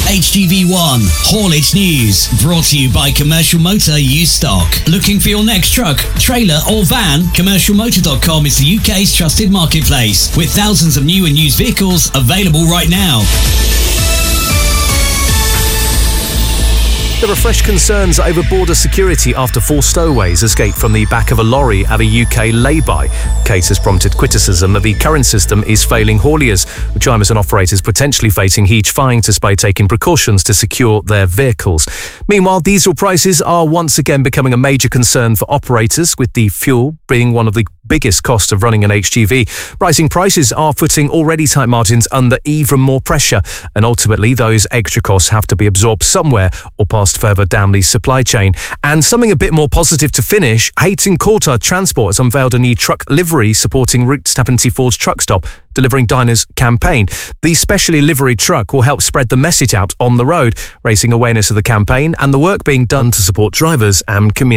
HGV1 Haulage News, brought to you by Commercial Motor Used Stock. Looking for your next truck, trailer or van? CommercialMotor.com is the UK's trusted marketplace, with thousands of new and used vehicles available right now. There are fresh concerns over border security after 4 stowaways escaped from the back of a lorry at a UK lay-by. The case has prompted criticism that the current system is failing hauliers, with drivers and operators potentially facing huge fines despite taking precautions to secure their vehicles. Meanwhile, diesel prices are once again becoming a major concern for operators, with the fuel being one of the biggest costs of running an HGV. Rising prices are putting already tight margins under even more pressure, and ultimately those extra costs have to be absorbed somewhere or passed further down the supply chain. And something a bit more positive to finish, Hayton Coulter Transport has unveiled a new truck livery supporting Route 74's Truck Stop Delivering Diners campaign. The specially liveried truck will help spread the message out on the road, raising awareness of the campaign and the work being done to support drivers and communities.